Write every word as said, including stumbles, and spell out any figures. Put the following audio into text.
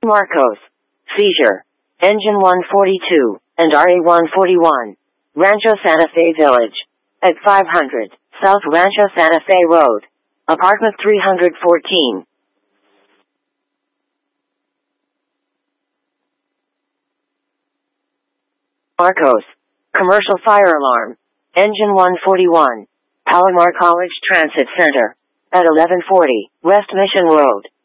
Marcos. Seizure. Engine one forty-two and R A one forty-one. Rancho Santa Fe Village. At five hundred South Rancho Santa Fe Road. Apartment three fourteen. Marcos. Commercial fire alarm. Engine one forty-one. Palomar College Transit Center. At eleven forty West Mission Road.